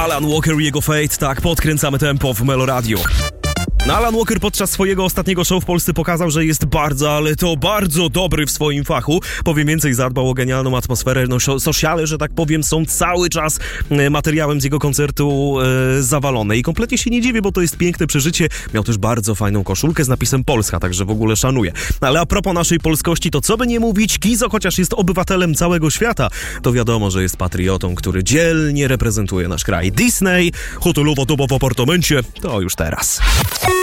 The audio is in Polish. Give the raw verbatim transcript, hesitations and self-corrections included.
Alan Walker i jego Fate, tak, podkręcamy tempo w Melo Radio. No, Alan Walker podczas swojego ostatniego show w Polsce pokazał, że jest bardzo, ale to bardzo dobry w swoim fachu. Powiem więcej, zadbał o genialną atmosferę. No, sociale, że tak powiem, są cały czas materiałem z jego koncertu e, zawalone. I kompletnie się nie dziwię, bo to jest piękne przeżycie. Miał też bardzo fajną koszulkę z napisem Polska, także w ogóle szanuję. Ale a propos naszej polskości, to co by nie mówić, Kizo, chociaż jest obywatelem całego świata, to wiadomo, że jest patriotą, który dzielnie reprezentuje nasz kraj. Disney, hotelowo-dobo w apartamencie, to już teraz.